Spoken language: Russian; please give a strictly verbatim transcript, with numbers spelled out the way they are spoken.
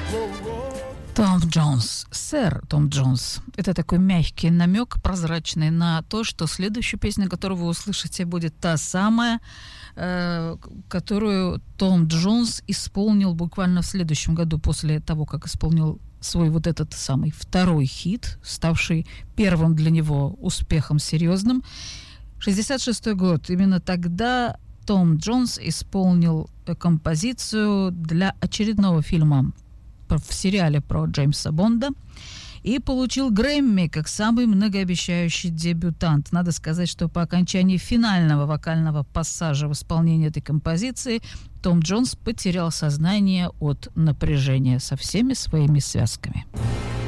Том Джонс, сэр Том Джонс. Это такой мягкий намек, прозрачный, на то, что следующая песня, которую вы услышите, будет та самая, э, которую Том Джонс исполнил буквально в следующем году, после того, как исполнил свой вот этот самый второй хит, ставший первым для него успехом серьезным. шестьдесят шестой год. Именно тогда Том Джонс исполнил композицию для очередного фильма в сериале про Джеймса Бонда и получил Грэмми как самый многообещающий дебютант. Надо сказать, что по окончании финального вокального пассажа в исполнении этой композиции Том Джонс потерял сознание от напряжения со всеми своими связками.